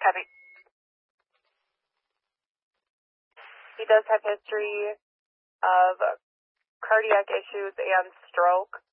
heavy. He does have history of cardiac issues and stroke.